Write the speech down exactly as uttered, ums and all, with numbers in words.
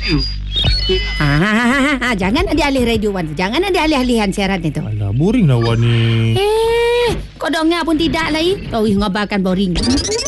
Ah, jangan ada alih radio Wan. Jangan ada alih-alihan siaran itu. Alah, boring lah Wan ni. Eh, kau dengar pun tidak lagi. Kau ih ngabarkan boring.